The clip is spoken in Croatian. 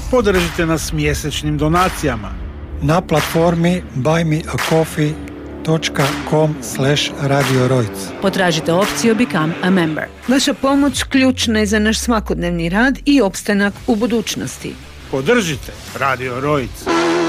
Podržite nas mjesečnim donacijama na platformi buymeacoffee.com/Radio Rojc. Potražite opciju Become a Member. Vaša pomoć ključna je za naš svakodnevni rad i opstanak u budućnosti. Podržite Radio Rojc.